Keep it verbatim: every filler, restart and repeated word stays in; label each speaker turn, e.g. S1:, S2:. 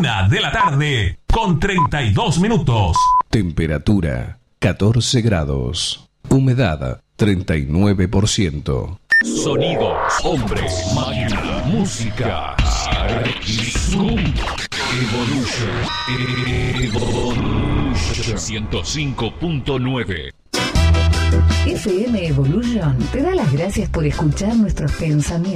S1: Una de la tarde con treinta y dos minutos.
S2: Temperatura catorce grados. Humedad treinta y nueve por ciento.
S3: Sonidos, hombres, máquina, música. Arquizum. Evolution. Evolution. ciento cinco punto nueve.
S4: F M Evolution te da las gracias por escuchar nuestros pensamientos.